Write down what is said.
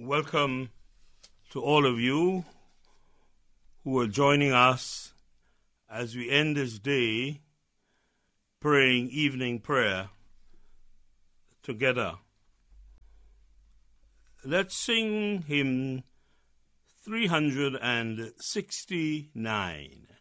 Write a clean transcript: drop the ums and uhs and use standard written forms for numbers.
Welcome to all of you who are joining us as we end this day praying evening prayer together. Let's sing hymn 369.